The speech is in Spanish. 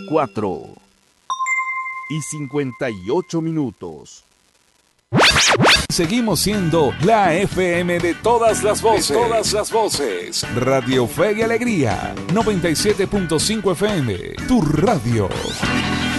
4:58. Seguimos siendo la FM de todas las voces. Radio Fe y Alegría, 97.5 FM, tu radio.